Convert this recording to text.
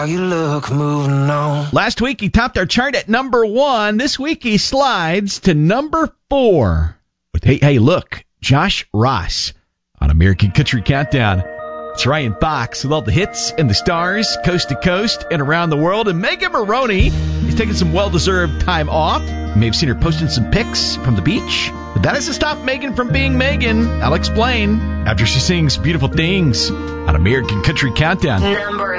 You look, moving on. Last week, he topped our chart at number 1. This week, he slides to number 4 with Hey, Look, Josh Ross on American Country Countdown. It's Ryan Fox with all the hits and the stars, coast to coast and around the world. And Megan Maroney is taking some well-deserved time off. You may have seen her posting some pics from the beach. But that doesn't stop Megan from being Megan. I'll explain after she sings Beautiful Things on American Country Countdown. Number